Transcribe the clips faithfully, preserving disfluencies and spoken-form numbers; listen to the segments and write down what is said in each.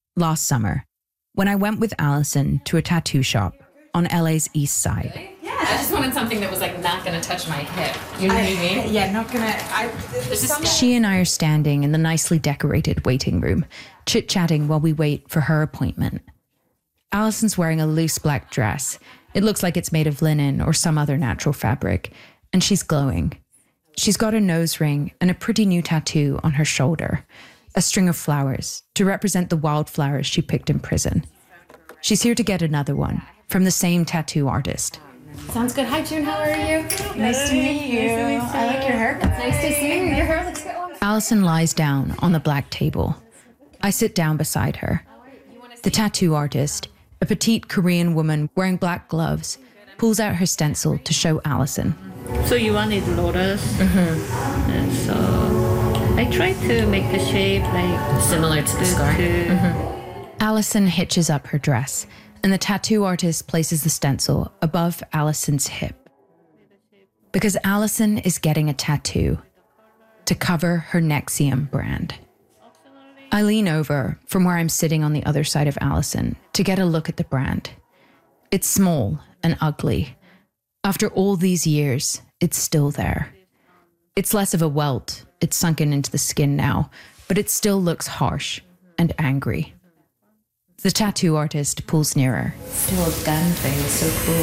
last summer, when I went with Alison to a tattoo shop on L A's East Side. Really? Yeah, I just wanted something that was like not going to touch my hip. You know I, what I mean? Yeah, not going to... She and I are standing in the nicely decorated waiting room, chit-chatting while we wait for her appointment. Alison's wearing a loose black dress. It looks like it's made of linen or some other natural fabric, and she's glowing. She's got a nose ring and a pretty new tattoo on her shoulder, a string of flowers to represent the wildflowers she picked in prison. She's here to get another one from the same tattoo artist. Sounds good. Hi, June. How are you? Nice to meet you. Nice to meet you. I like your hair. It's nice to see you. Your hair looks good. Alison lies down on the black table. I sit down beside her. The tattoo artist, a petite Korean woman wearing black gloves, pulls out her stencil to show Alison. So you wanted lotus. Mm-hmm. And so I tried to make the shape like Similar to the scar. Mm-hmm. Alison hitches up her dress, and the tattoo artist places the stencil above Alison's hip. Because Alison is getting a tattoo to cover her Nexium brand. I lean over from where I'm sitting on the other side of Alison to get a look at the brand. It's small and ugly. After all these years, it's still there. It's less of a welt, it's sunken into the skin now, but it still looks harsh and angry. The tattoo artist pulls nearer. This little gun thing is so cool.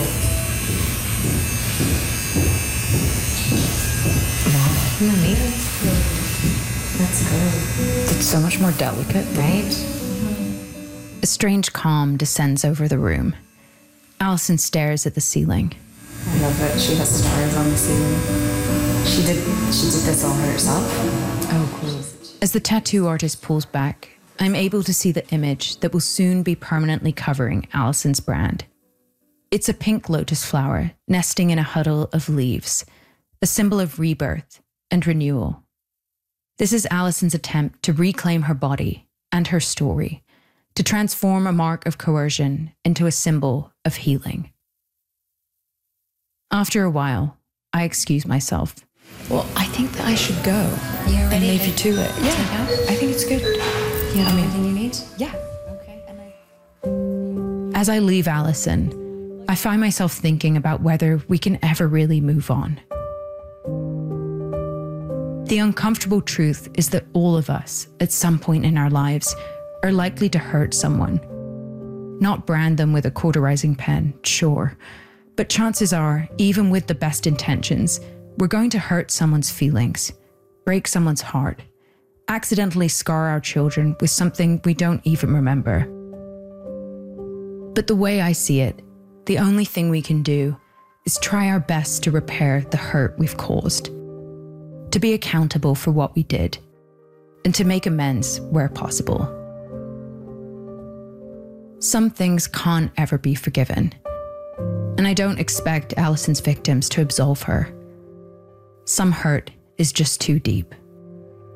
Wow. Isn't that neat? That's good. It's so much more delicate, right? A strange calm descends over the room. Alison stares at the ceiling. I love that she has stars on the ceiling. She did she did this all herself? Oh, cool. As the tattoo artist pulls back, I'm able to see the image that will soon be permanently covering Alison's brand. It's a pink lotus flower nesting in a huddle of leaves, a symbol of rebirth and renewal. This is Alison's attempt to reclaim her body and her story, to transform a mark of coercion into a symbol of healing. After a while, I excuse myself. Well, I think that I should go. You and ready leave to you to it. Yeah, I think it's good. You have I mean, everything you need? Yeah. Okay. And I... As I leave Alison, I find myself thinking about whether we can ever really move on. The uncomfortable truth is that all of us, at some point in our lives, are likely to hurt someone. Not brand them with a cauterizing pen, sure, but chances are, even with the best intentions, we're going to hurt someone's feelings, break someone's heart, accidentally scar our children with something we don't even remember. But the way I see it, the only thing we can do is try our best to repair the hurt we've caused, to be accountable for what we did, and to make amends where possible. Some things can't ever be forgiven, and I don't expect Alison's victims to absolve her. Some hurt is just too deep.